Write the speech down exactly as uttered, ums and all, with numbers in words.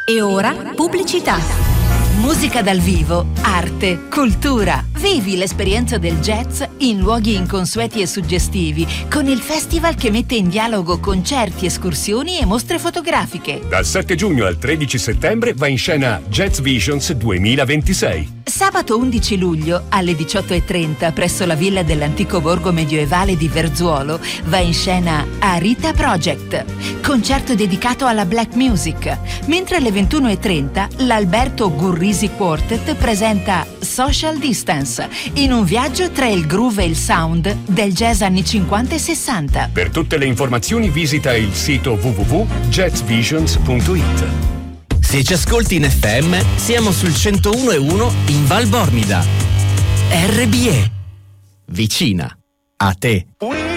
E ora pubblicità. Musica dal vivo, arte, cultura. Vivi l'esperienza del jazz in luoghi inconsueti e suggestivi con il festival che mette in dialogo concerti, escursioni e mostre fotografiche. Dal sette giugno al tredici settembre va in scena Jazz Visions duemilaventisei. Sabato undici luglio alle diciotto e trenta presso la villa dell'antico borgo medioevale di Verzuolo va in scena Arita Project, concerto dedicato alla black music, mentre alle ventuno e trenta l'Alberto Gurrisi Quartet presenta Social Distance, in un viaggio tra il groove e il sound del jazz anni cinquanta e sessanta. Per tutte le informazioni visita il sito w w w punto jazz visions punto i t. Se ci ascolti in F M, siamo sul centouno e uno in Val Bormida. R B E. Vicina a te.